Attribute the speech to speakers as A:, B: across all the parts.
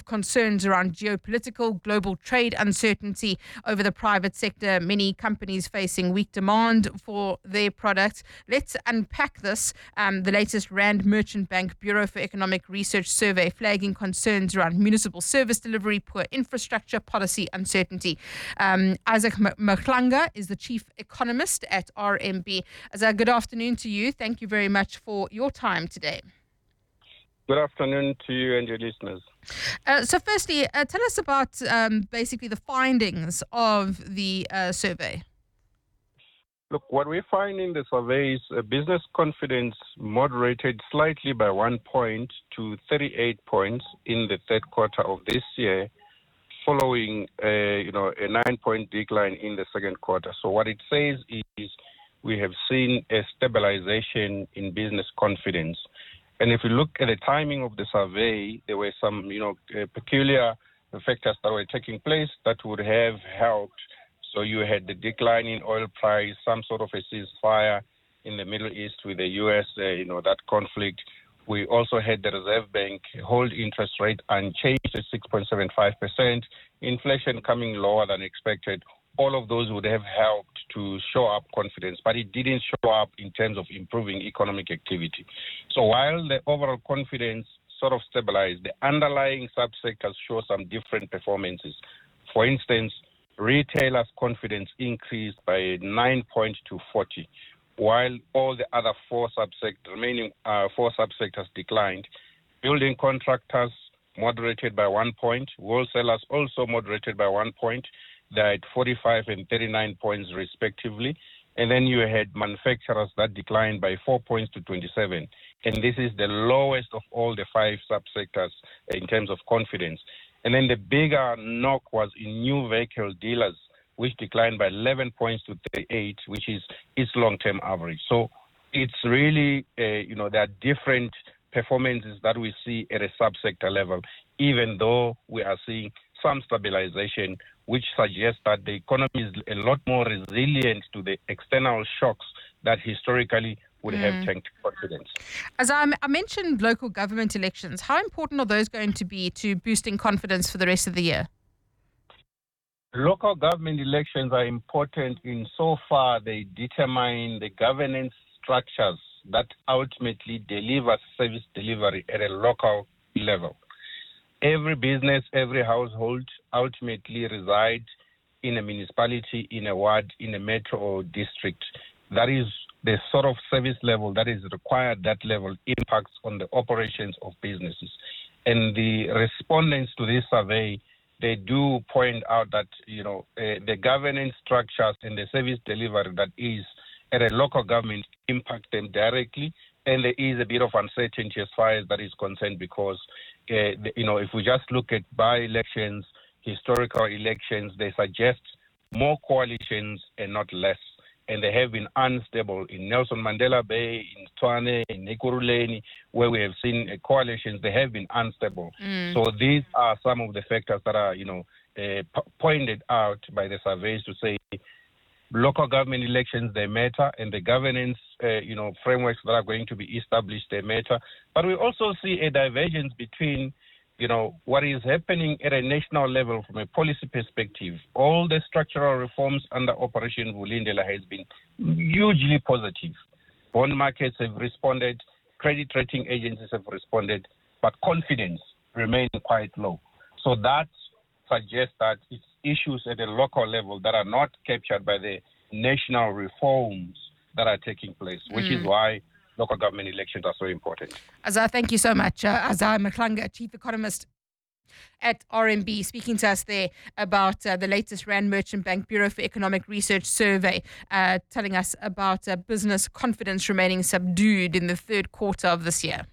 A: concerns around geopolitical, global trade uncertainty over the private sector, many companies facing weak demand for their products. Let's unpack this. The latest Rand Merchant Bank Bureau for Economic Research survey flagging concerns around municipal service delivery, poor infrastructure, policy uncertainty. Isaac Mahlanga is the chief economist at RMB. Isaac, good afternoon to you. Thank you very much for your time today.
B: Good afternoon to you and your listeners.
A: So firstly, tell us about basically the findings of the survey.
B: Look, what we find in the survey is business confidence moderated slightly by 1 point to 38 points in the third quarter of this year, following a 9-point decline in the second quarter. So what it says is we have seen a stabilization in business confidence. And if you look at the timing of the survey, there were some, peculiar factors that were taking place that would have helped. So you had the decline in oil price, some sort of a ceasefire in the Middle East with the U.S., that conflict. We also had the Reserve Bank hold interest rate unchanged at 6.75%, inflation coming lower than expected. All of those would have helped to show up confidence, but it didn't show up in terms of improving economic activity. So while the overall confidence sort of stabilized, the underlying subsectors show some different performances. For instance, retailers' confidence increased by 9 points to 40, while all the other remaining four subsectors declined. Building contractors moderated by 1 point, wholesalers also moderated by 1 point. They're at 45 and 39 points respectively. And then you had manufacturers that declined by 4 points to 27. And this is the lowest of all the five subsectors in terms of confidence. And then the bigger knock was in new vehicle dealers, which declined by 11 points to 38, which is its long-term average. So it's really, there are different performances that we see at a subsector level, even though we are seeing some stabilization, which suggests that the economy is a lot more resilient to the external shocks that historically would have tanked confidence.
A: As I mentioned local government elections, how important are those going to be to boosting confidence for the rest of the year?
B: Local government elections are important in so far they determine the governance structures that ultimately deliver service delivery at a local level. Every business, every household ultimately resides in a municipality, in a ward, in a metro or district. That is the sort of service level that is required. That level impacts on the operations of businesses. And the respondents to this survey, they do point out that, the governance structures and the service delivery that is at a local government impact them directly. And there is a bit of uncertainty as far as that is concerned because, if we just look at by-elections, historical elections, they suggest more coalitions and not less. And they have been unstable in Nelson Mandela Bay, in Tshwane, in Ekurhuleni, where we have seen coalitions, they have been unstable. So these are some of the factors that are, pointed out by the surveys to say local government elections, they matter, and the governance, frameworks that are going to be established, they matter. But we also see a divergence between, what is happening at a national level from a policy perspective. All the structural reforms under Operation Vulindlela has been hugely positive. Bond markets have responded, credit rating agencies have responded, but confidence remains quite low. So that suggests that it's issues at a local level that are not captured by the national reforms that are taking place, which is why local government elections are so important.
A: Azar, thank you so much. Azar Mahlanga, chief economist at RMB, speaking to us there about the latest Rand Merchant Bank Bureau for Economic Research survey, telling us about business confidence remaining subdued in the third quarter of this year.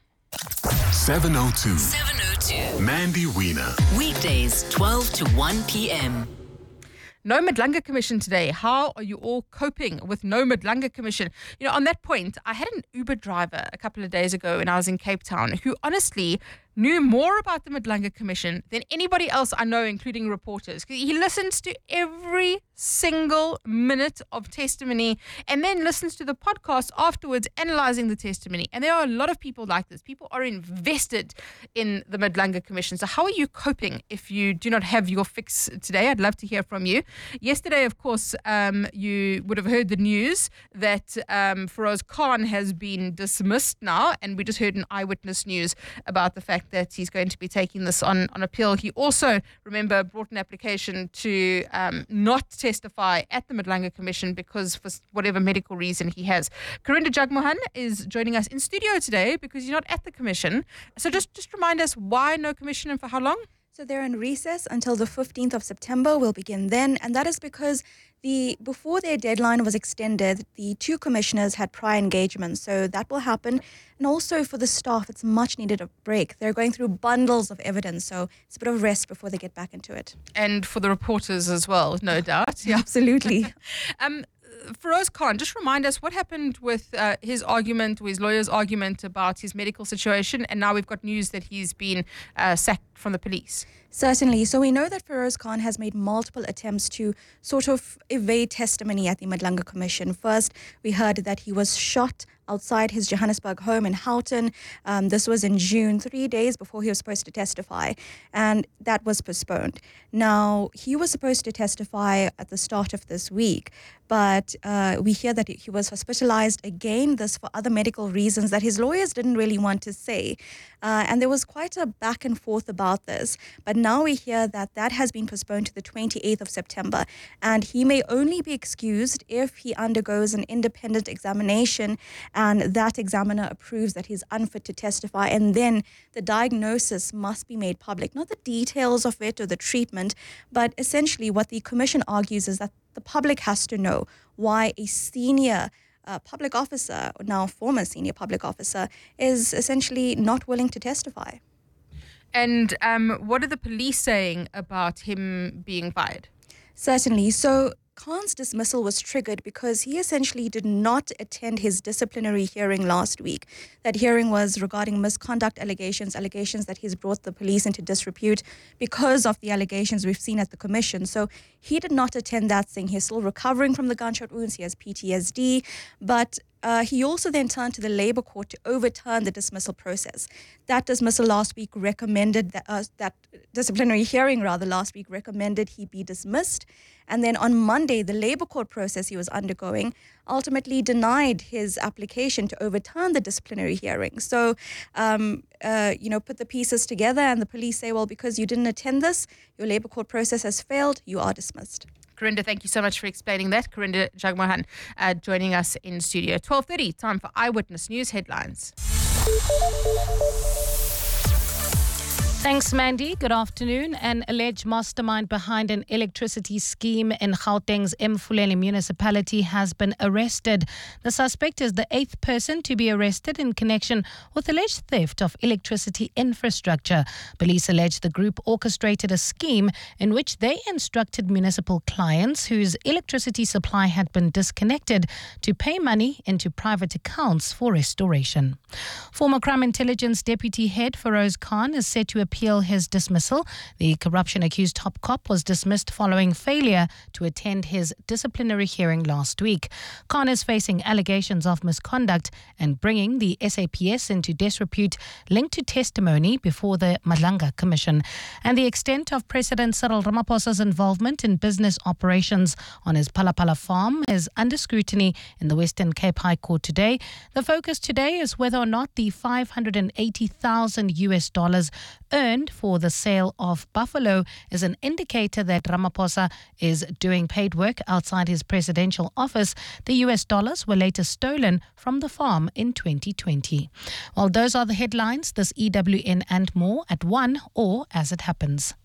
C: 702. Mandy Wiener.
D: Weekdays, 12 to 1 p.m.
A: No Madlanga Commission today. How are you all coping with No Madlanga Commission? On that point, I had an Uber driver a couple of days ago when I was in Cape Town who honestly knew more about the Madlanga Commission than anybody else I know, including reporters. He listens to every single minute of testimony and then listens to the podcast afterwards, analyzing the testimony. And there are a lot of people like this. People are invested in the Madlanga Commission. So how are you coping if you do not have your fix today? I'd love to hear from you. Yesterday, of course, you would have heard the news that Feroz Khan has been dismissed now, and we just heard an eyewitness news about the fact that he's going to be taking this on appeal. He also, remember, brought an application to not testify at the Madlanga Commission because for whatever medical reason he has. Karinda Jagmohan is joining us in studio today because you're not at the commission. So just remind us, why no commission and for how long?
E: So they're in recess until the 15th of September. We'll begin then. And that is because before their deadline was extended, the two commissioners had prior engagements. So that will happen. And also for the staff, it's much needed a break. They're going through bundles of evidence. So it's a bit of rest before they get back into it.
A: And for the reporters as well, no doubt.
E: Yeah, absolutely.
A: Feroz Khan, just remind us what happened with his argument, or his lawyer's argument about his medical situation, and now we've got news that he's been sacked from the police.
E: Certainly. So we know that Feroz Khan has made multiple attempts to sort of evade testimony at the Madlanga Commission. First, we heard that he was shot outside his Johannesburg home in Houghton. This was in June, 3 days before he was supposed to testify, and that was postponed. Now, he was supposed to testify at the start of this week, but we hear that he was hospitalized again, this for other medical reasons that his lawyers didn't really want to say. And there was quite a back and forth about this. But now we hear that that has been postponed to the 28th of September. And he may only be excused if he undergoes an independent examination and that examiner approves that he's unfit to testify. And then the diagnosis must be made public. Not the details of it or the treatment, but essentially what the commission argues is that the public has to know why a senior public officer, now former senior public officer, is essentially not willing to testify.
A: And what are the police saying about him being fired?
E: Certainly. So Khan's dismissal was triggered because he essentially did not attend his disciplinary hearing last week. That hearing was regarding misconduct allegations that he's brought the police into disrepute because of the allegations we've seen at the commission. So he did not attend that thing. He's still recovering from the gunshot wounds. He has PTSD, but he also then turned to the Labour Court to overturn the dismissal process. That dismissal last week recommended that disciplinary hearing last week recommended he be dismissed. And then on Monday, the Labour Court process he was undergoing ultimately denied his application to overturn the disciplinary hearing. So, put the pieces together and the police say, well, because you didn't attend this, your Labour Court process has failed, you are dismissed.
A: Karinda, thank you so much for explaining that. Karinda Jagmohan joining us in studio. 12:30, time for Eyewitness News headlines.
F: Thanks, Mandy. Good afternoon. An alleged mastermind behind an electricity scheme in Gauteng's Emfuleni municipality has been arrested. The suspect is the 8th person to be arrested in connection with alleged theft of electricity infrastructure. Police allege the group orchestrated a scheme in which they instructed municipal clients whose electricity supply had been disconnected to pay money into private accounts for restoration. Former Crime Intelligence Deputy Head Feroz Khan is set to appeal his dismissal. The corruption-accused top cop was dismissed following failure to attend his disciplinary hearing last week. Khan is facing allegations of misconduct and bringing the SAPS into disrepute linked to testimony before the Madlanga Commission. And the extent of President Cyril Ramaphosa's involvement in business operations on his Palapala farm is under scrutiny in the Western Cape High Court today. The focus today is whether or not the $580,000 earned for the sale of buffalo is an indicator that Ramaphosa is doing paid work outside his presidential office. The US dollars were later stolen from the farm in 2020. Well, those are the headlines. This EWN and more at 1 or as it happens.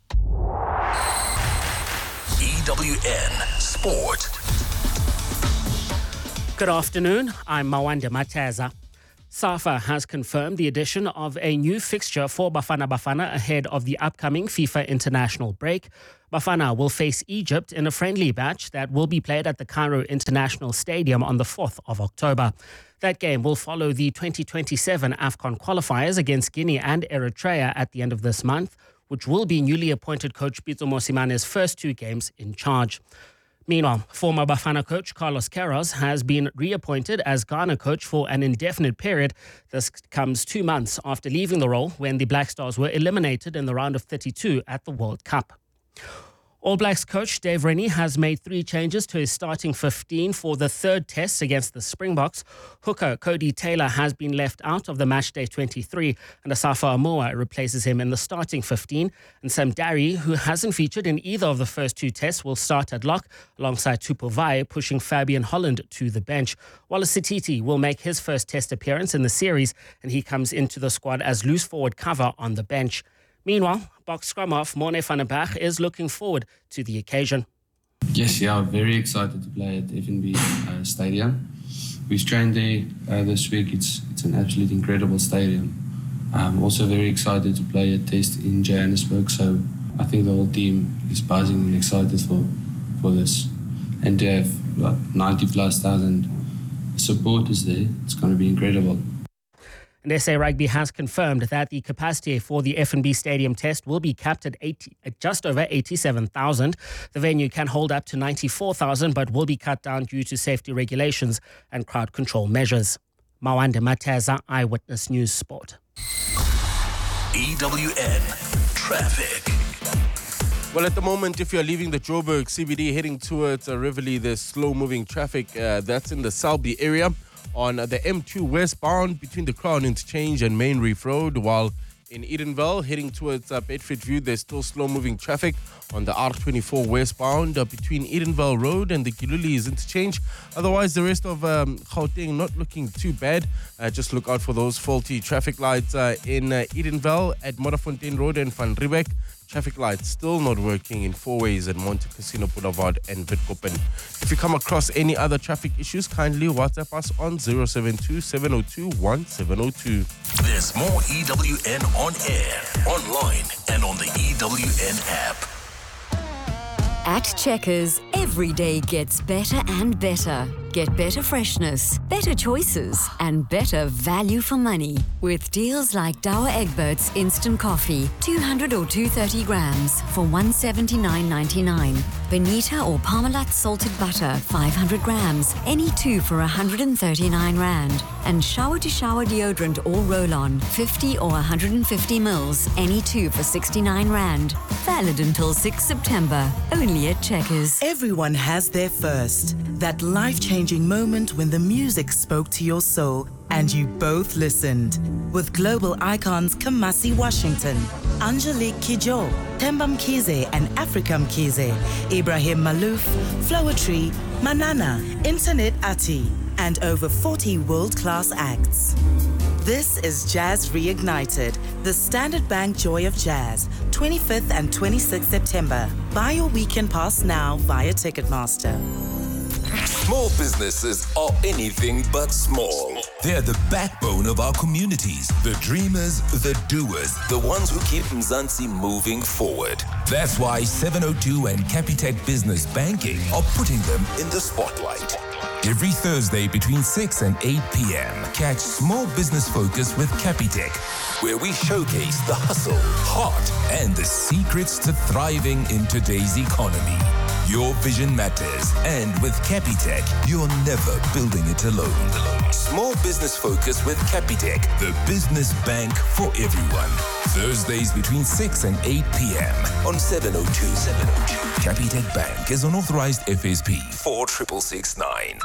C: EWN Sport.
G: Good afternoon. I'm Mawanda Mataza. SAFA has confirmed the addition of a new fixture for Bafana Bafana ahead of the upcoming FIFA international break. Bafana will face Egypt in a friendly match that will be played at the Cairo International Stadium on the 4th of October. That game will follow the 2027 AFCON qualifiers against Guinea and Eritrea at the end of this month, which will be newly appointed coach Pitso Mosimane's first 2 games in charge. Meanwhile, former Bafana coach Carlos Queiroz has been reappointed as Ghana coach for an indefinite period. This comes 2 months after leaving the role when the Black Stars were eliminated in the round of 32 at the World Cup. All Blacks coach Dave Rennie has made 3 changes to his starting 15 for the 3rd test against the Springboks. Hooker Cody Taylor has been left out of the matchday 23 and Asafa Amoa replaces him in the starting 15. And Sam Darry, who hasn't featured in either of the first 2 tests, will start at lock alongside Tupou Vaa'i, pushing Fabian Holland to the bench. Wallace Sititi will make his first test appearance in the series and he comes into the squad as loose forward cover on the bench. Meanwhile, box scrum half Morne van der Berg is looking forward to the occasion.
H: Yes, yeah, very excited to play at FNB Stadium. We've trained there this week. It's an absolutely incredible stadium. I'm also very excited to play a test in Johannesburg, so I think the whole team is buzzing and excited for this. And to have 90,000+ supporters there, it's going to be incredible.
G: And SA Rugby has confirmed that the capacity for the FNB Stadium test will be capped at just over 87,000. The venue can hold up to 94,000 but will be cut down due to safety regulations and crowd control measures. Mawande Mateza, Eyewitness News Sport.
C: EWN Traffic.
I: Well, at the moment, if you're leaving the Joburg CBD heading towards Rivoli, there's slow-moving traffic. That's in the Selby area. On the M2 westbound between the Crown Interchange and Main Reef Road, while in Edenville heading towards Bedford View, there's still slow-moving traffic on the R24 westbound between Edenville Road and the Giluli's Interchange. Otherwise, the rest of Gauteng not looking too bad. Just look out for those faulty traffic lights in Edenville at Modderfontein Road and Van Riebeck. Traffic lights still not working in 4 ways at Monte Casino Boulevard and Witkoppen. If you come across any other traffic issues, kindly WhatsApp us on 072-702-1702.
C: There's more EWN on air, online, and on the EWN app.
J: At Checkers, every day gets better and better. Get better freshness, better choices, and better value for money. With deals like Dower Egberts Instant Coffee, 200 or 230 grams for $179.99. Benita or Parmalat Salted Butter, 500 grams, any 2 for 139 Rand. And Shower to Shower Deodorant or Roll-On, 50 or 150 mils, any 2 for 69 Rand. Valid until 6 September, only at Checkers.
K: Everyone has their first, that life-changing moment when the music spoke to your soul and you both listened. With global icons Kamasi Washington, Angelique Kidjo, Themba Mkhize and Africa Mkhize, Ibrahim Malouf, Floetry, Manana, Internet Ati, and over 40 world-class acts. This is Jazz Reignited, the Standard Bank Joy of Jazz, 25th and 26th September. Buy your weekend pass now via Ticketmaster.
C: Small businesses are anything but small. They're the backbone of our communities. The dreamers, the doers, the ones who keep Mzansi moving forward. That's why 702 and Capitec Business Banking are putting them in the spotlight. Every Thursday between 6 and 8 p.m. catch Small Business Focus with Capitec, where we showcase the hustle, heart, and the secrets to thriving in today's economy. Your vision matters, and with Capitec, you're never building it alone. Small Business Focus with Capitec, the business bank for everyone. Thursdays between 6 and 8 p.m. on 702. Capitec Bank is an authorized FSP 46669.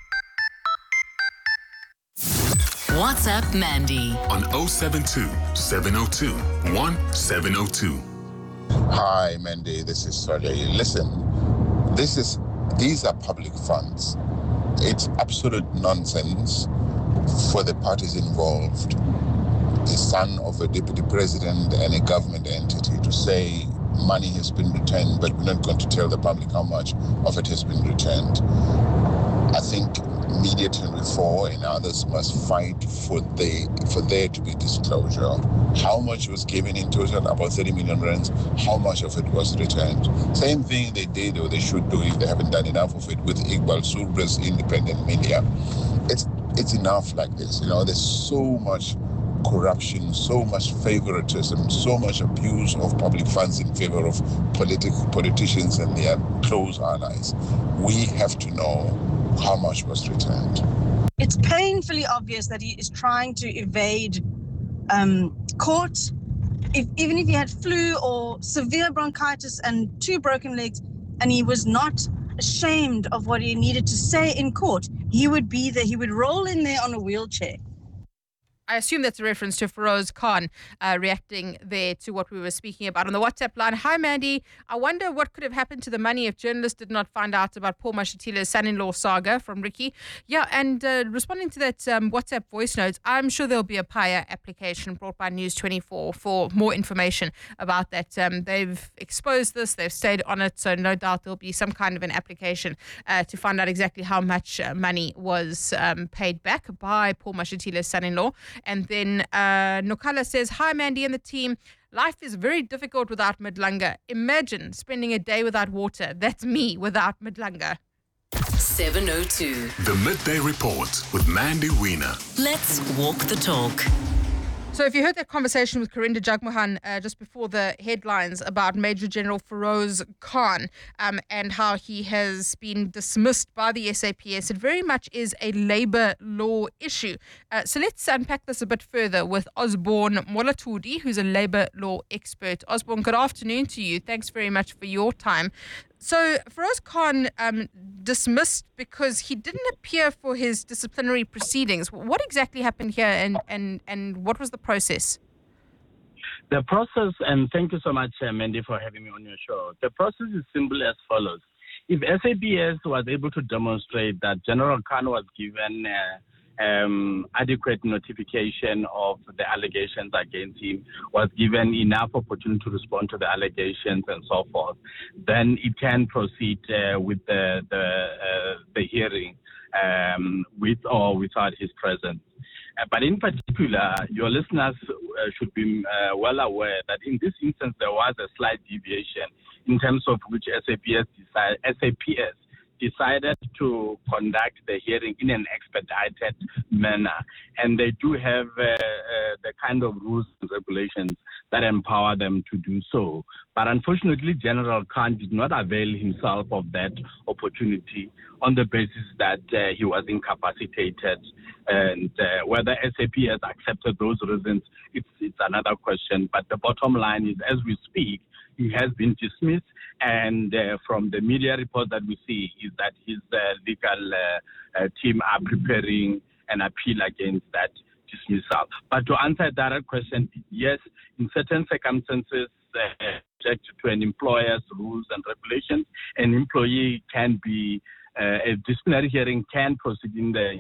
D: WhatsApp Mandy
L: on 072 702 1702.
M: Hi, Mandy. This is Swale. Listen, these are public funds. It's absolute nonsense for the parties involved, the son of a deputy president and a government entity, to say money has been returned, but we're not going to tell the public how much of it has been returned. I think Media 24 and others must fight for there to be disclosure. How much was given in total? About 30 million rands. How much of it was returned? Same thing they did or they should do if they haven't done enough of it with Iqbal Surbra's independent media. It's enough like this. There's so much corruption, so much favoritism, so much abuse of public funds in favor of politicians and their close allies. We have to know how much was returned.
N: It's painfully obvious that he is trying to evade court. Even if he had flu or severe bronchitis and 2 broken legs, and he was not ashamed of what he needed to say in court, he would be there. He would roll in there on a wheelchair.
A: I assume that's a reference to Feroz Khan reacting there to what we were speaking about on the WhatsApp line. Hi, Mandy. I wonder what could have happened to the money if journalists did not find out about Paul Mashatile's son-in-law saga from Ricky. Yeah, and responding to that WhatsApp voice note, I'm sure there'll be a PAIA application brought by News 24 for more information about that. They've exposed this, they've stayed on it, so no doubt there'll be some kind of an application to find out exactly how much money was paid back by Paul Mashatile's son-in-law. And then Nokala says, hi, Mandy and the team. Life is very difficult without Madlanga. Imagine spending a day without water. That's me without Madlanga.
D: 702.
L: The Midday Report with Mandy Wiener.
D: Let's walk the talk.
A: So if you heard that conversation with Karinda Jagmohan just before the headlines about Major General Feroz Khan and how he has been dismissed by the SAPS, it very much is a labour law issue. So let's unpack this a bit further with Osborne Molatudi, who's a labour law expert. Osborne, good afternoon to you. Thanks very much for your time. So Feroz Khan dismissed because he didn't appear for his disciplinary proceedings. What exactly happened here and what was the process?
O: The process, and thank you so much, Mandy, for having me on your show. The process is simple as follows. If SAPS was able to demonstrate that General Khan was given adequate notification of the allegations against him, was given enough opportunity to respond to the allegations and so forth, then it can proceed with the hearing with or without his presence. But in particular, your listeners should be well aware that in this instance there was a slight deviation in terms of which SAPS decided to conduct the hearing in an expedited manner. And they do have the kind of rules and regulations that empower them to do so. But unfortunately, General Khan did not avail himself of that opportunity on the basis that he was incapacitated. And whether SAPS accepted those reasons, it's another question. But the bottom line is, as we speak, he has been dismissed, and from the media reports that we see is that his legal team are preparing an appeal against that dismissal. But to answer a direct question, yes, in certain circumstances, subject to an employer's rules and regulations, an employee can be, a disciplinary hearing can proceed in the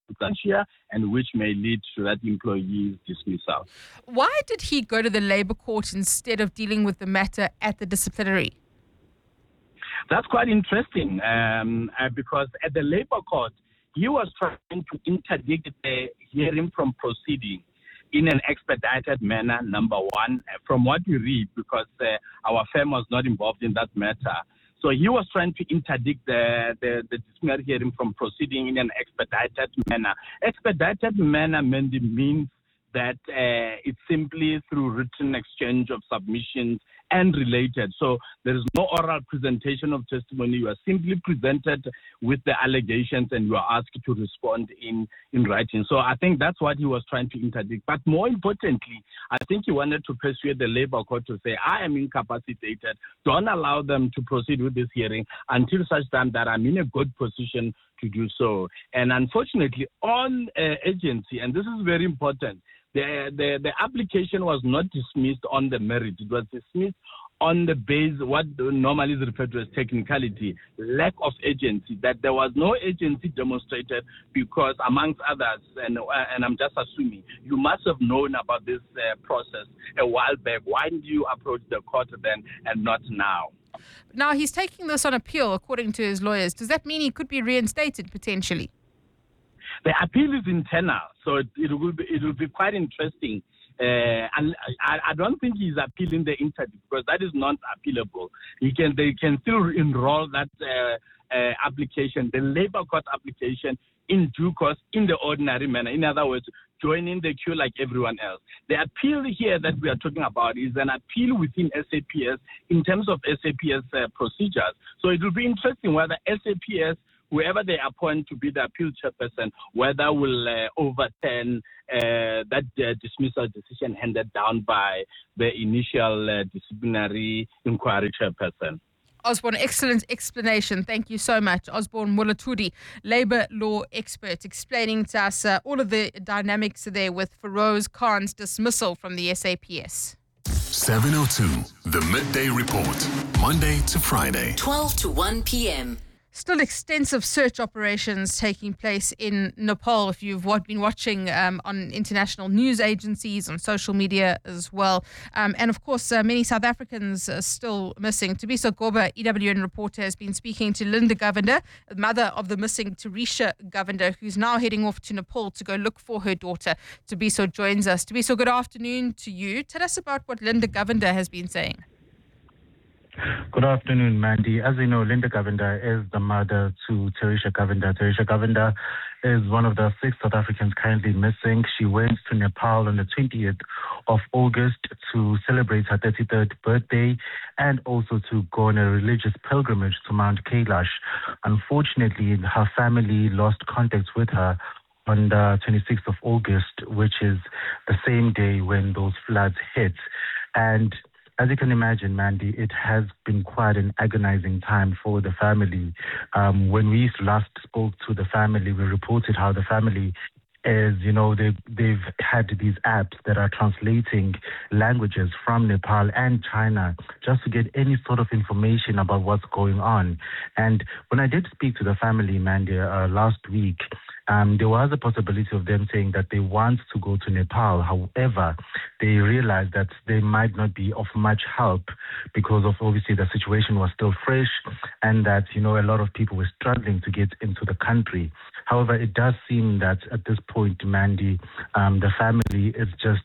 O: and which may lead to that employee's dismissal.
A: Why did he go to the Labour Court instead of dealing with the matter at the disciplinary?
O: That's quite interesting because at the Labour Court, he was trying to interdict the hearing from proceeding in an expedited manner, number one, from what we read, because our firm was not involved in that matter. So he was trying to interdict the disciplinary hearing from proceeding in an expedited manner. Expedited manner means that it's simply through written exchange of submissions and related. So there is no oral presentation of testimony. You are simply presented with the allegations and you are asked to respond in writing. So I think that's what he was trying to interdict. But more importantly, I think he wanted to persuade the Labour Court to say, I am incapacitated. Don't allow them to proceed with this hearing until such time that I'm in a good position to do so. And unfortunately, on agency, and this is very important, the application was not dismissed on the merit. It was dismissed on the base, what normally is referred to as technicality, lack of agency, that there was no agency demonstrated because, amongst others, and I'm just assuming, you must have known about this process a while back. Why did you approach the court then and not now?
A: Now, he's taking this on appeal, according to his lawyers. Does that mean he could be reinstated potentially?
O: The appeal is internal, so it will be quite interesting. And I don't think he's appealing the interdict because that is not appealable. They can still enroll that application, the labor court application, in due course, in the ordinary manner. In other words, join in the queue like everyone else. The appeal here that we are talking about is an appeal within SAPS in terms of SAPS procedures. So it will be interesting whether SAPS, whoever they appoint to be the appeal chairperson, whether will overturn that dismissal decision handed down by the initial disciplinary inquiry chairperson.
A: Osborne, excellent explanation. Thank you so much. Osborne Mulatudi, labour law expert, explaining to us all of the dynamics there with Feroz Khan's dismissal from the SAPS.
L: 7:02, the Midday Report, Monday to Friday.
D: 12 to 1 p.m.
A: Still extensive search operations taking place in Nepal. If you've been watching on international news agencies, on social media as well. And of course, many South Africans are still missing. Tabiso Goba, EWN reporter, has been speaking to Linda Govender, mother of the missing Tarisha Govender, who's now heading off to Nepal to go look for her daughter. Tabiso joins us. Tabiso, good afternoon to you. Tell us about what Linda Govender has been saying.
P: Good afternoon, Mandy. As you know, Linda Govender is the mother to Tarisha Govender. Tarisha Govender is one of the 6 South Africans currently missing. She went to Nepal on the 20th of August to celebrate her 33rd birthday and also to go on a religious pilgrimage to Mount Kailash. Unfortunately, her family lost contact with her on the 26th of August, which is the same day when those floods hit. And as you can imagine, Mandy, it has been quite an agonizing time for the family. When we last spoke to the family, we reported how the family is, they've had these apps that are translating languages from Nepal and China just to get any sort of information about what's going on. And when I did speak to the family, Mandy, last week, there was a possibility of them saying that they want to go to Nepal. However, they realized that they might not be of much help because of obviously the situation was still fresh and that, a lot of people were struggling to get into the country. However, it does seem that at this point, Mandy, the family is just,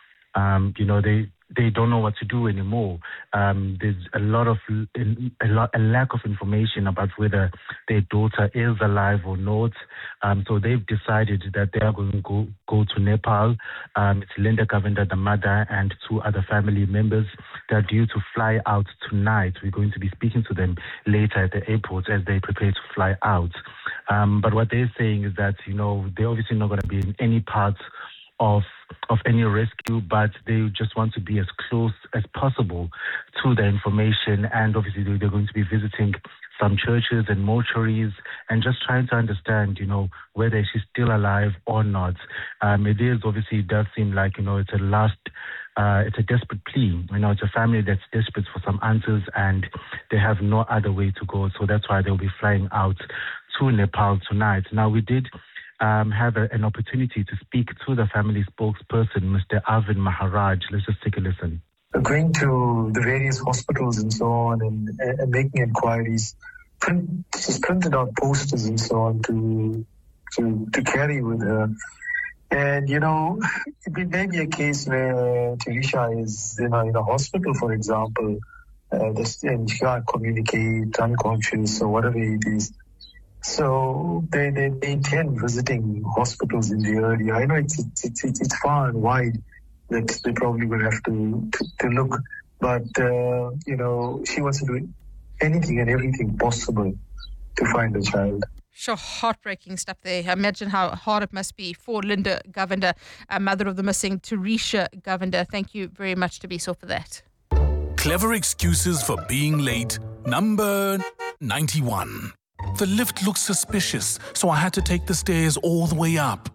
P: they don't know what to do anymore. There's a lack of information about whether their daughter is alive or not. So they've decided that they are going to go to Nepal. It's Linda Govender, the mother, and 2 other family members. They're due to fly out tonight. We're going to be speaking to them later at the airport as they prepare to fly out. But what they're saying is that, they're obviously not going to be in any parts of any rescue, but they just want to be as close as possible to the information. And obviously they're going to be visiting some churches and mortuaries and just trying to understand, whether she's still alive or not. It does seem like, it's a desperate plea. It's a family that's desperate for some answers and they have no other way to go. So that's why they'll be flying out to Nepal tonight. Now, we did have an opportunity to speak to the family spokesperson, Mr. Arvind Maharaj. Let's just take a listen.
Q: Going to the various hospitals and so on and making inquiries, printed out posters and so on to carry with her. And, it may be a case where Tarisha is, in a hospital, for example, and she can't communicate, unconscious or whatever it is. So they intend visiting hospitals in the area. I know it's far and wide that they probably will have to look, but she wants to do anything and everything possible to find the child.
A: Sure, heartbreaking stuff there. Imagine how hard it must be for Linda Govender, mother of the missing Tarisha Govender. Thank you very much, Tabiso, for that.
R: Clever excuses for being late. Number 91. The lift looks suspicious, so I had to take the stairs all the way up.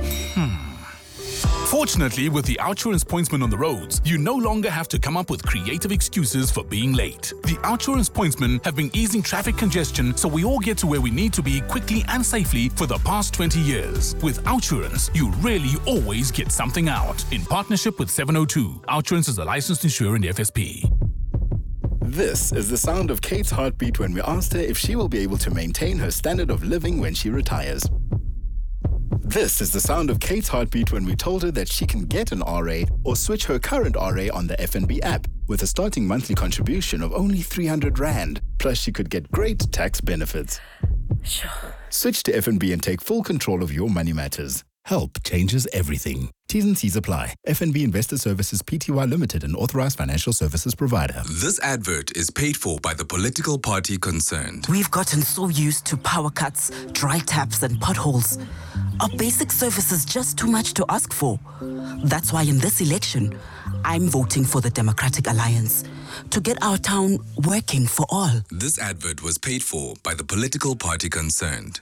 R: Fortunately, with the OUTsurance Pointsman on the roads, you no longer have to come up with creative excuses for being late. The OUTsurance Pointsmen have been easing traffic congestion so we all get to where we need to be quickly and safely for the past 20 years. With OUTsurance, you really always get something out. In partnership with 702, OUTsurance is a licensed insurer in the FSP.
S: This is the sound of Kate's heartbeat when we asked her if she will be able to maintain her standard of living when she retires. This is the sound of Kate's heartbeat when we told her that she can get an RA or switch her current RA on the FNB app with a starting monthly contribution of only 300 Rand. Plus, she could get great tax benefits.
T: Sure.
S: Switch to FNB and take full control of your money matters. Help changes everything. T's and C's apply. FNB Investor Services Pty Limited, an authorized financial services provider.
C: This advert is paid for by the political party concerned.
K: We've gotten so used to power cuts, dry taps, and potholes. Our basic service is just too much to ask for. That's why in this election, I'm voting for the Democratic Alliance to get our town working for all.
C: This advert was paid for by the political party concerned.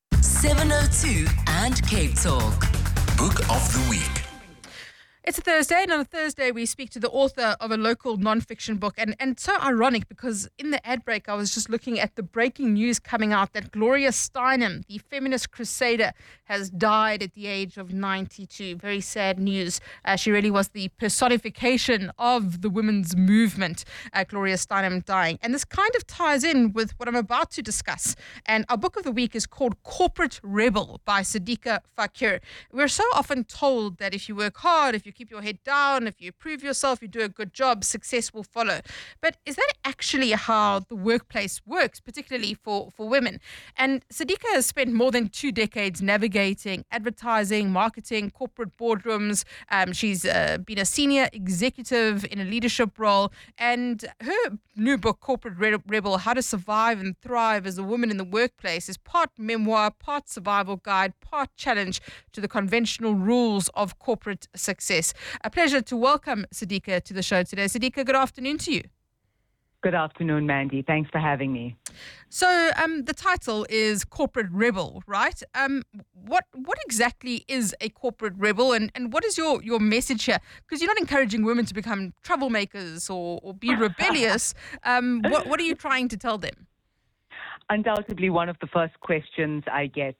D: 702 and Cape Talk.
C: Book of the Week.
A: It's a Thursday, and on a Thursday we speak to the author of a local non-fiction book. And so ironic, because in the ad break I was just looking at the breaking news coming out that Gloria Steinem, the feminist crusader, has died at the age of 92. Very sad news. She really was the personification of the women's movement, Gloria Steinem dying. And this kind of ties in with what I'm about to discuss. And our book of the week is called Corporate Rebel by Sadiqa Fakir. We're so often told that if you work hard, if you keep your head down, if you prove yourself, you do a good job, success will follow. But is that actually how the workplace works, particularly for women? And Sadiqa has spent more than 2 decades navigating advertising, marketing, corporate boardrooms. She's been a senior executive in a leadership role. And her new book, Corporate Rebel, How to Survive and Thrive as a Woman in the Workplace, is part memoir, part survival guide, part challenge to the conventional rules of corporate success. A pleasure to welcome Sadiqa to the show today. Sadiqa, good afternoon to you.
T: Good afternoon, Mandy. Thanks for having me.
A: So the title is Corporate Rebel, right? What exactly is a corporate rebel, and what is your message here? Because you're not encouraging women to become troublemakers or be rebellious. What are you trying to tell them?
T: Undoubtedly, one of the first questions I get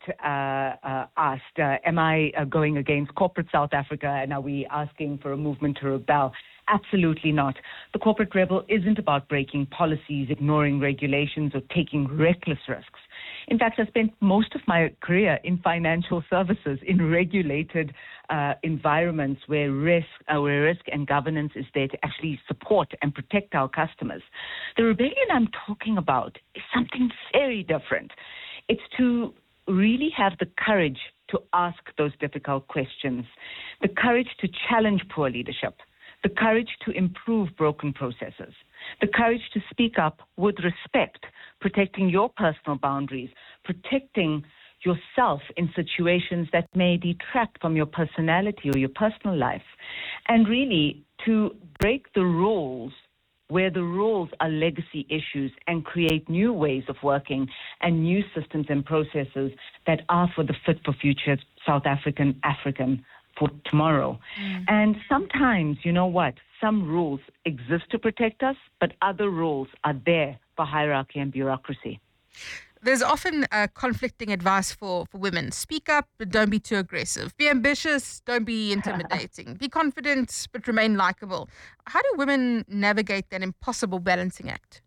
T: asked, am I going against corporate South Africa, and are we asking for a movement to rebel? Absolutely not. The corporate rebel isn't about breaking policies, ignoring regulations, or taking reckless risks. In fact, I spent most of my career in financial services, in regulated environments where risk and governance is there to actually support and protect our customers. The rebellion I'm talking about is something very different. It's to really have the courage to ask those difficult questions, the courage to challenge poor leadership, the courage to improve broken processes, the courage to speak up with respect, protecting your personal boundaries, protecting yourself in situations that may detract from your personality or your personal life, and really to break the rules where the rules are legacy issues and create new ways of working and new systems and processes that are for the fit for future South African for tomorrow. And sometimes, you know what, some rules exist to protect us, but other rules are there for hierarchy and bureaucracy.
A: There's often conflicting advice for women. Speak up, but don't be too aggressive. Be ambitious, don't be intimidating. Be confident, but remain likable. How do women navigate that impossible balancing act?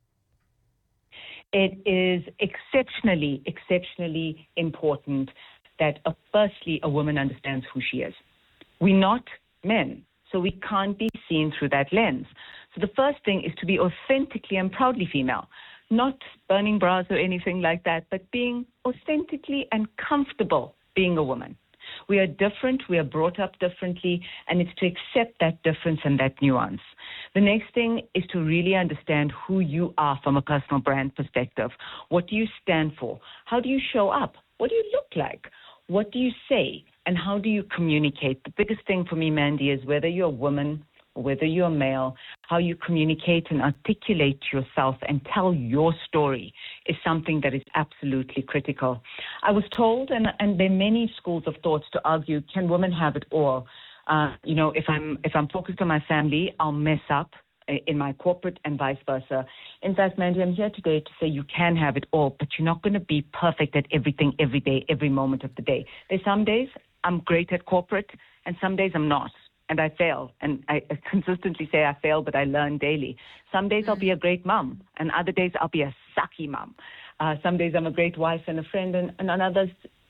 T: It is exceptionally important that firstly a woman understands who she is. We're not men, so we can't be seen through that lens. So the first thing is to be authentically and proudly female. Not burning bras or anything like that, but being authentically and comfortable being a woman. We are different, we are brought up differently, and it's to accept that difference and that nuance. The next thing is to really understand who you are from a personal brand perspective. What do you stand for? How do you show up? What do you look like? What do you say? And how do you communicate? The biggest thing for me, Mandy, is whether you're a woman, whether you're male, how you communicate and articulate yourself and tell your story is something that is absolutely critical. I was told, and there are many schools of thought to argue, can women have it all? If I'm focused on my family, I'll mess up in my corporate and vice versa. In fact, Mandy, I'm here today to say you can have it all, but you're not going to be perfect at everything, every day, every moment of the day. There's some days I'm great at corporate, and some days I'm not. And I fail. And I consistently say I fail, but I learn daily. Some days I'll be a great mom, and other days I'll be a sucky mom. Some days I'm a great wife and a friend, and on others,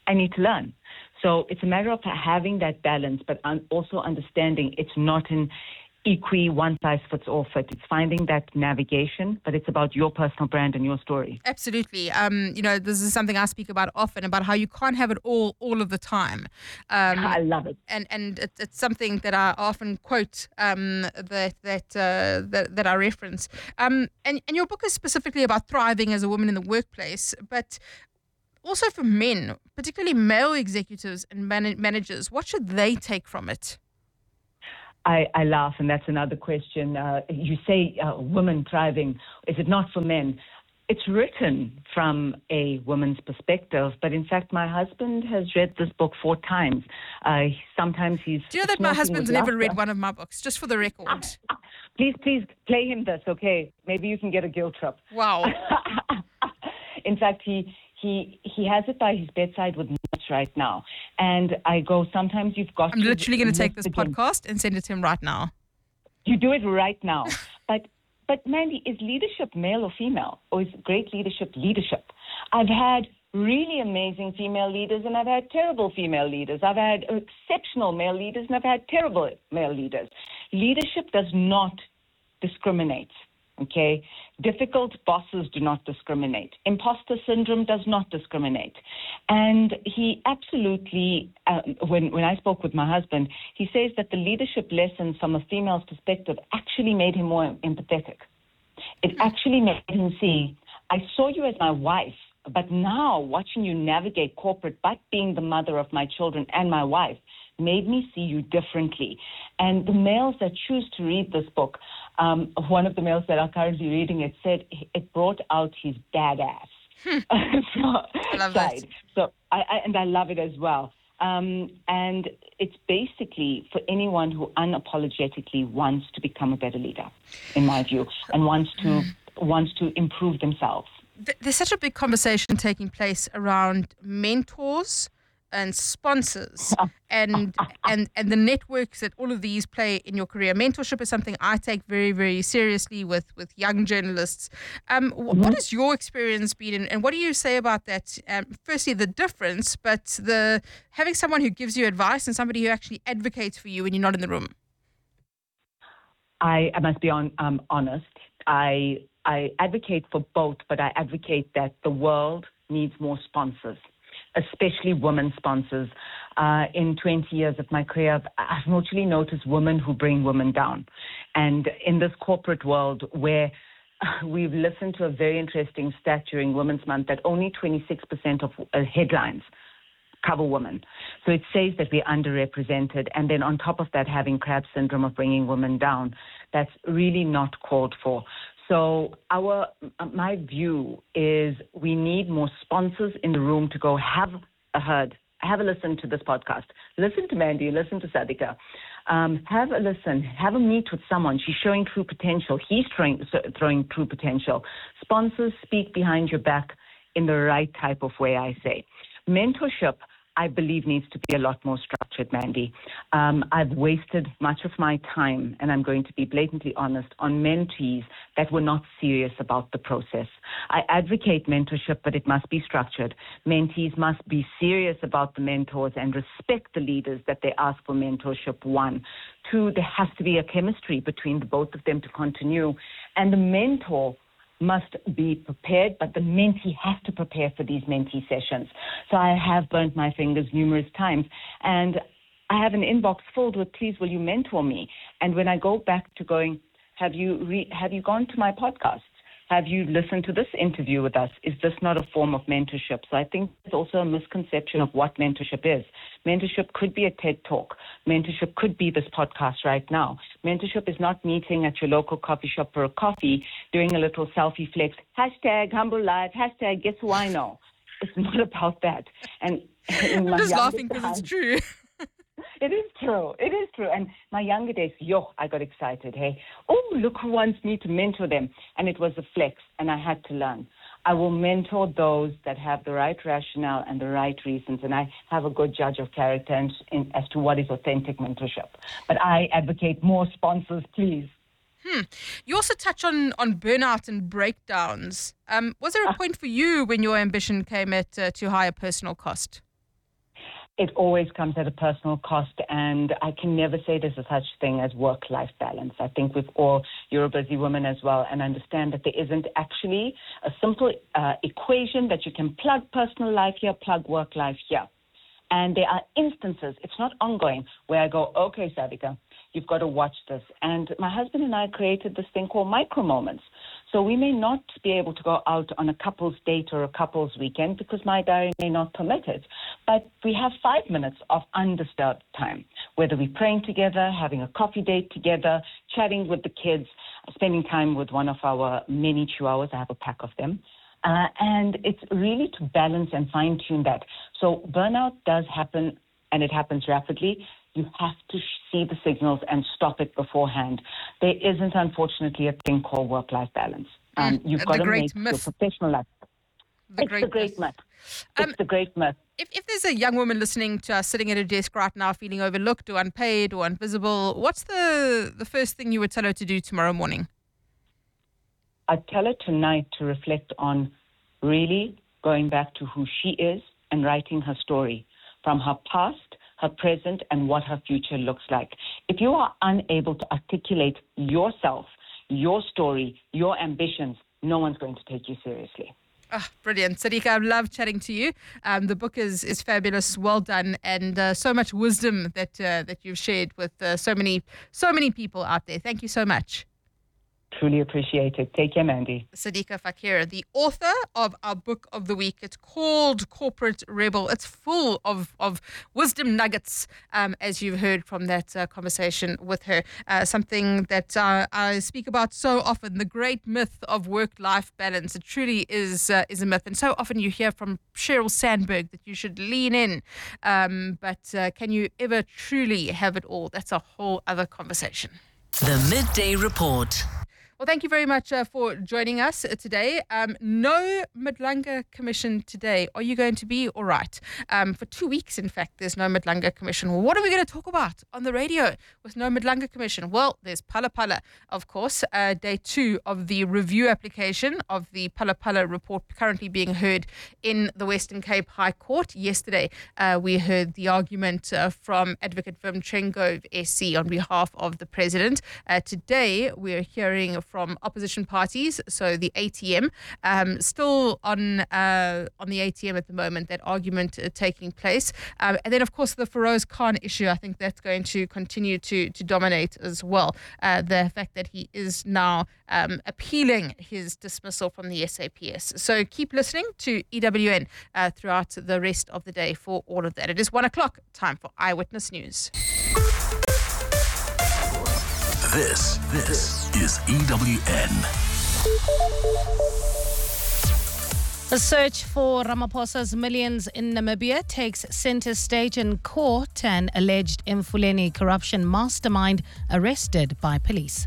T: I need to learn. So it's a matter of having that balance, but also understanding it's not an one-size-fits-all fit. It's finding that navigation, but it's about your personal brand and your story.
A: Absolutely. This is something I speak about often, about how you can't have it all of the time.
T: I love it.
A: And it's something that I often quote, that I reference. And your book is specifically about thriving as a woman in the workplace, but also for men, particularly male executives and managers, what should they take from it?
T: I laugh, and that's another question. You say women thriving. Is it not for men? It's written from a woman's perspective, but in fact, my husband has read this book 4 times. Sometimes he's...
A: Do you know that my husband's never read one of my books, just for the record?
T: Please play him this, okay? Maybe you can get a guilt trip.
A: Wow.
T: In fact, he has it by his bedside with notes right now. And I go, sometimes you've got
A: I'm literally going to take this podcast and send it to him right now.
T: You do it right now. But Mandy, is leadership male or female? Or is great leadership? I've had really amazing female leaders and I've had terrible female leaders. I've had exceptional male leaders and I've had terrible male leaders. Leadership does not discriminate. Okay, difficult bosses do not discriminate. Imposter syndrome does not discriminate. And he absolutely, when I spoke with my husband, he says that the leadership lessons from a female's perspective actually made him more empathetic. It actually made him see, I saw you as my wife, but now watching you navigate corporate, but being the mother of my children and my wife, made me see you differently. And the males that choose to read this book, one of the males that are currently reading it said it brought out his badass side. So I love it as well. And it's basically for anyone who unapologetically wants to become a better leader, in my view, and wants to improve themselves.
A: There's such a big conversation taking place around mentors and sponsors and the networks that all of these play in your career. Mentorship is something I take very, very seriously with young journalists. What has your experience been, and what do you say about that? Firstly, the difference, but having someone who gives you advice and somebody who actually advocates for you when you're not in the room.
T: I must be honest. I advocate for both, but I advocate that the world needs more sponsors, especially women sponsors. In 20 years of my career, I've mostly noticed women who bring women down. And in this corporate world where we've listened to a very interesting stat during Women's Month that only 26% of headlines cover women. So it says that we're underrepresented. And then on top of that, having crab syndrome of bringing women down, that's really not called for. So my view is we need more sponsors in the room to go have a listen to this podcast. Listen to Mandy, listen to Sadika. Have a listen, have a meet with someone. She's showing true potential. He's throwing true potential. Sponsors speak behind your back in the right type of way, I say. Mentorship, I believe, needs to be a lot more structured, Mandy. I've wasted much of my time, and I'm going to be blatantly honest, on mentees that were not serious about the process. I advocate mentorship, but it must be structured. Mentees must be serious about the mentors and respect the leaders that they ask for mentorship, 1. 2, there has to be a chemistry between the both of them to continue. And the mentor must be prepared, but the mentee has to prepare for these mentee sessions. So I have burnt my fingers numerous times, and I have an inbox filled with, please, will you mentor me? And when I go back to going, have you gone to my podcast? Have you listened to this interview with us? Is this not a form of mentorship? So I think there's also a misconception of what mentorship is. Mentorship could be a TED Talk. Mentorship could be this podcast right now. Mentorship is not meeting at your local coffee shop for a coffee, doing a little selfie flex, #humble life, #guess who I know. It's not about that. And
A: I'm just laughing because it's true.
T: It is true. It is true. And my younger days, I got excited. Hey, look who wants me to mentor them. And it was a flex, and I had to learn. I will mentor those that have the right rationale and the right reasons, and I have a good judge of character as to what is authentic mentorship. But I advocate more sponsors, please.
A: You also touch on burnout and breakdowns. Was there a point for you when your ambition came at too high a personal cost?
T: it always comes at a personal cost, and I can never say there's a such thing as work-life balance. I think you're a busy woman as well, and understand that there isn't actually a simple equation that you can plug personal life here, plug work life here. And there are instances, it's not ongoing, where I go, okay, Sadika, you've got to watch this. And my husband and I created this thing called micro moments. So we may not be able to go out on a couple's date or a couple's weekend because my diary may not permit it. But we have 5 minutes of undisturbed time, whether we're praying together, having a coffee date together, chatting with the kids, spending time with one of our many chihuahuas. I have a pack of them. And it's really to balance and fine-tune that. So burnout does happen, and it happens rapidly. You have to see the signals and stop it beforehand. There isn't, unfortunately, a thing called work-life balance. You've got to make your professional life. It's the great myth. It's the great myth.
A: If there's a young woman listening to us sitting at a desk right now feeling overlooked or unpaid or invisible, what's the first thing you would tell her to do tomorrow morning?
T: I'd tell her tonight to reflect on really going back to who she is and writing her story from her past, her present, and what her future looks like. If you are unable to articulate yourself, your story, your ambitions, no one's going to take you seriously.
A: Oh, brilliant. Sadika, I've loved chatting to you. The book is fabulous. Well done. And so much wisdom that you've shared with so many people out there. Thank you so much.
T: Truly appreciate it. Take care, Mandy.
A: Sadika Fakir, the author of our book of the week. It's called Corporate Rebel. It's full of wisdom nuggets, as you've heard from that conversation with her. Something that I speak about so often, the great myth of work-life balance. It truly is a myth. And so often you hear from Sheryl Sandberg that you should lean in. But can you ever truly have it all? That's a whole other conversation.
D: The Midday Report.
A: Well, thank you very much for joining us today. No Madlanga Commission today. Are you going to be all right? For 2 weeks, in fact, there's no Madlanga Commission. Well, what are we going to talk about on the radio with no Madlanga Commission? Well, there's Phala Phala, of course. Day 2 of the review application of the Phala Phala report currently being heard in the Western Cape High Court. Yesterday, we heard the argument from Advocate Wim Trengove, SC, on behalf of the President. Today, we're hearing from opposition parties, so the ATM, still on the ATM at the moment, that argument taking place. And then, of course, the Feroz Khan issue, I think that's going to continue to dominate as well. The fact that he is now appealing his dismissal from the SAPS. So keep listening to EWN throughout the rest of the day for all of that. It is 1 o'clock, time for Eyewitness News.
L: This is EWN.
F: The search for Ramaphosa's millions in Namibia takes center stage in court. An alleged Mfuleni corruption mastermind arrested by police.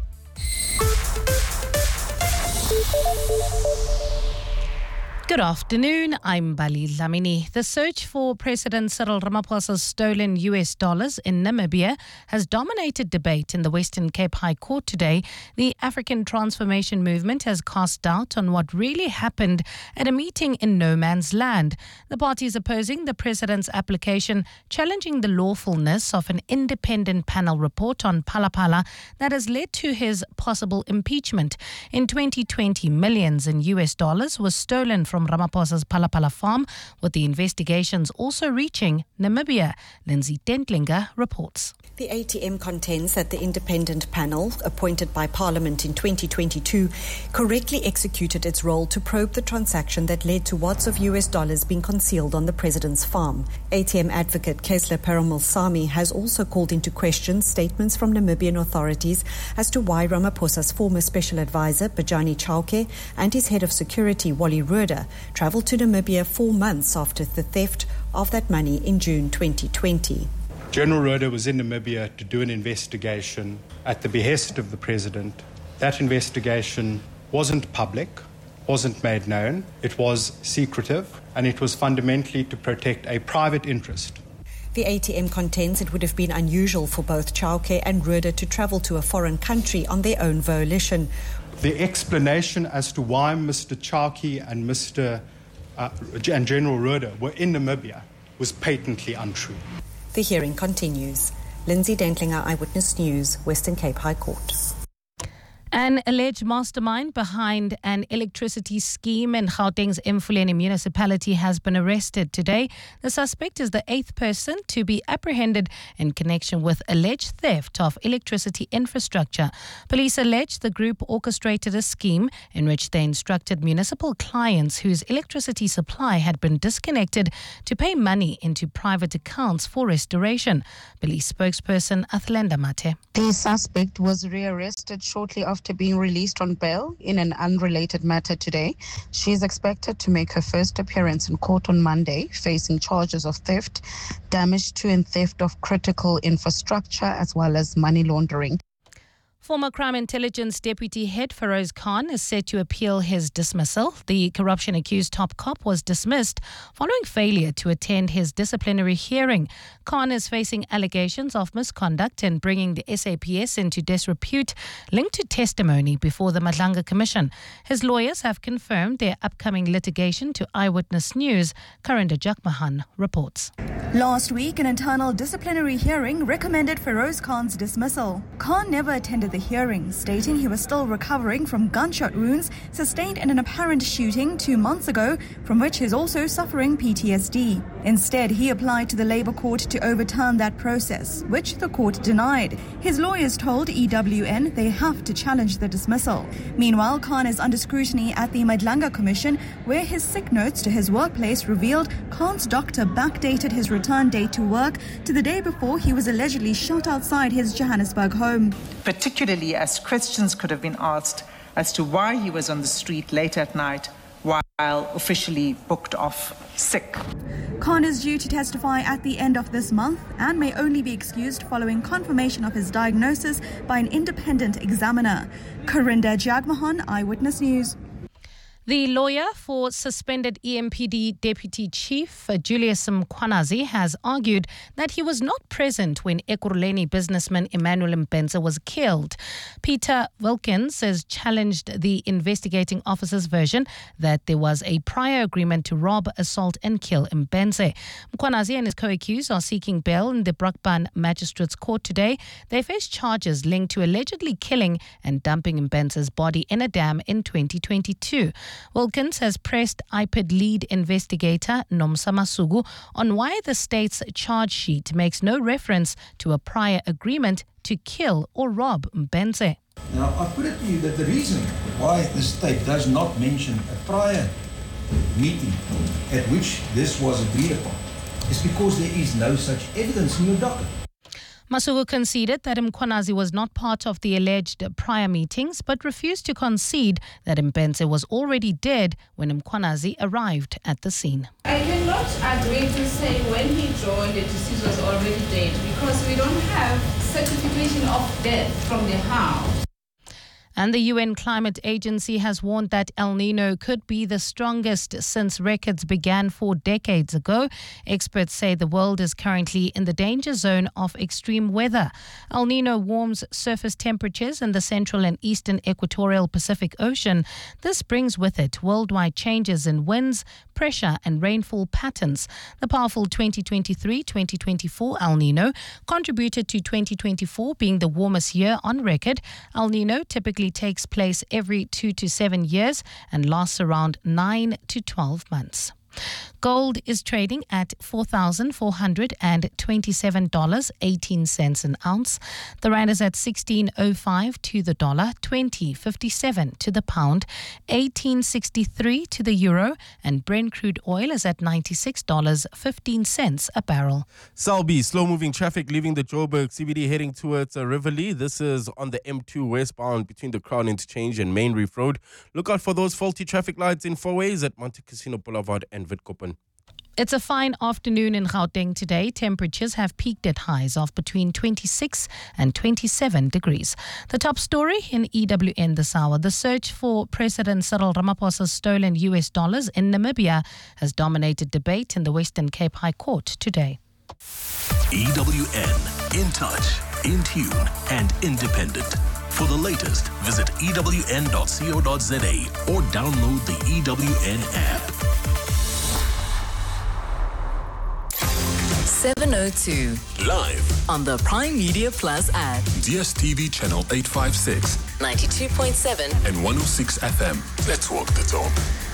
F: Good afternoon, I'm Bali Lamini. The search for President Cyril Ramaphosa's stolen US dollars in Namibia has dominated debate in the Western Cape High Court today. The African Transformation Movement has cast doubt on what really happened at a meeting in no man's land. The parties opposing the president's application challenging the lawfulness of an independent panel report on Phala Phala that has led to his possible impeachment. In 2020, millions in US dollars was stolen from Ramaphosa's Phala Phala farm, with the investigations also reaching Namibia. Lindsay Dentlinger reports.
U: The ATM contends that the independent panel, appointed by Parliament in 2022, correctly executed its role to probe the transaction that led to wads of US dollars being concealed on the president's farm. ATM advocate Kesler Peramulsami has also called into question statements from Namibian authorities as to why Ramaphosa's former special advisor, Bajani Chauke, and his head of security, Wally Roeder, travelled to Namibia 4 months after the theft of that money in June 2020.
V: General Roeder was in Namibia to do an investigation at the behest of the president. That investigation wasn't public, wasn't made known, it was secretive, and it was fundamentally to protect a private interest.
U: The ATM contends it would have been unusual for both Chauke and Roeder to travel to a foreign country on their own volition.
V: The explanation as to why Mr. Chauke and and General Roeder were in Namibia was patently untrue.
U: The hearing continues. Lindsay Dentlinger, Eyewitness News, Western Cape High Court.
F: An alleged mastermind behind an electricity scheme in Gauteng's Mfuleni municipality has been arrested today. The suspect is the 8th person to be apprehended in connection with alleged theft of electricity infrastructure. Police allege the group orchestrated a scheme in which they instructed municipal clients whose electricity supply had been disconnected to pay money into private accounts for restoration. Police spokesperson Athlenda Mate.
B: The suspect was rearrested shortly after being released on bail in an unrelated matter today. She is expected to make her first appearance in court on Monday, facing charges of theft, damage to and theft of critical infrastructure, as well as money laundering.
F: Former Crime Intelligence Deputy Head Feroz Khan is set to appeal his dismissal. The corruption-accused top cop was dismissed following failure to attend his disciplinary hearing. Khan is facing allegations of misconduct in bringing the SAPS into disrepute linked to testimony before the Madlanga Commission. His lawyers have confirmed their upcoming litigation to Eyewitness News. Karinda Jakmahan reports.
E: Last week, an internal disciplinary hearing recommended Feroz Khan's dismissal. Khan never attended the hearing, stating he was still recovering from gunshot wounds sustained in an apparent shooting 2 months ago, from which he is also suffering PTSD. Instead, he applied to the Labour Court to overturn that process, which the court denied. His lawyers told EWN they have to challenge the dismissal. Meanwhile, Khan is under scrutiny at the Madlanga Commission, where his sick notes to his workplace revealed Khan's doctor backdated his return date to work to the day before he was allegedly shot outside his Johannesburg home.
W: Particularly as questions could have been asked as to why he was on the street late at night while officially booked off sick.
E: Khan is due to testify at the end of this month and may only be excused following confirmation of his diagnosis by an independent examiner. Karinda Jagmohan, Eyewitness News.
F: The lawyer for suspended EMPD Deputy Chief Julius Mkhwanazi has argued that he was not present when Ekurhuleni businessman Emmanuel Mbenze was killed. Peter Wilkins has challenged the investigating officer's version that there was a prior agreement to rob, assault and kill Mbenze. Mkhwanazi and his co-accused are seeking bail in the Brakpan Magistrates Court today. They face charges linked to allegedly killing and dumping Mbenze's body in a dam in 2022. Wilkins has pressed IPID lead investigator Nomsa Masugu on why the state's charge sheet makes no reference to a prior agreement to kill or rob Mbenze.
X: Now, I put it to you that the reason why the state does not mention a prior meeting at which this was agreed upon is because there is no such evidence in your docket.
F: Masugu conceded that Mkhwanazi was not part of the alleged prior meetings, but refused to concede that Mbenze was already dead when Mkhwanazi arrived at the scene.
Y: I cannot agree to say when he joined the deceased was already dead because we don't have certification of death from the house.
F: And the UN Climate Agency has warned that El Nino could be the strongest since records began 4 decades ago. Experts say the world is currently in the danger zone of extreme weather. El Nino warms surface temperatures in the central and eastern equatorial Pacific Ocean. This brings with it worldwide changes in winds, pressure and rainfall patterns. The powerful 2023-2024 El Nino contributed to 2024 being the warmest year on record. El Nino typically takes place every 2 to 7 years and lasts around 9 to 12 months. Gold is trading at $4,427.18 an ounce. The rand is at 16.05 to the dollar, 20.57 to the pound, 18.63 to the euro, and Brent crude oil is at $96.15 a barrel.
I: Selby, slow-moving traffic leaving the Joburg CBD heading towards Riverlea. This is on the M2 westbound between the Crown Interchange and Main Reef Road. Look out for those faulty traffic lights in 4 ways at Monte Casino Boulevard and Witkoppen.
F: It's a fine afternoon in Gauteng today. Temperatures have peaked at highs of between 26 and 27 degrees. The top story in EWN this hour: the search for President Cyril Ramaphosa's stolen US dollars in Namibia has dominated debate in the Western Cape High Court today.
L: EWN, in touch, in tune and independent. For the latest, visit ewn.co.za or download the EWN app.
D: 7:02.
L: Live
D: On the Prime Media Plus app.
L: DSTV channel 856
D: 92.7
L: and 106 FM. Let's walk the talk.